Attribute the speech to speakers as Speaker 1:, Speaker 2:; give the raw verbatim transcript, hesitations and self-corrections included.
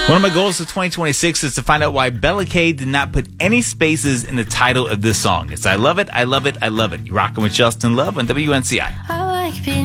Speaker 1: One of my goals for twenty twenty-six is to find out why Bella K did not put any spaces in the title of this song. It's I Love It, I Love It, I Love It. You're rocking with Justin Love on W N C I.